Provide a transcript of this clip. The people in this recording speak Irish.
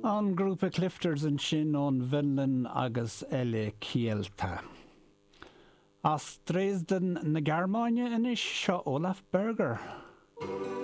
An grúpa Clifters an sin ón Bhinlinn agus eile cíalta. As Dresden na Gearmáine inis seo Olaf Berger.